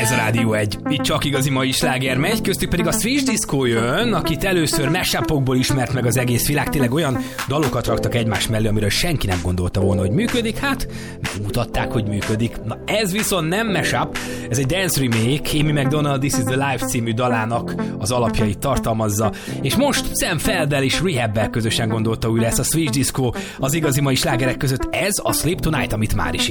Ez a Rádió 1. Itt csak igazi mai sláger megy, köztük pedig a Switch Disco jön, akit először mashup-okból ismert meg az egész világ. Tényleg olyan dalokat raktak egymás mellé, amiről senki nem gondolta volna, hogy működik. Hát, megmutatták, hogy működik. Na ez viszont nem mashup, ez egy dance remake, Amy McDonald This Is The Life című dalának az alapjait tartalmazza. És most Sam Felddel és Rehab-bel közösen gondolta újra ezt a Switch Disco az igazi mai slágerek között. Ez a Sleep Tonight, amit már is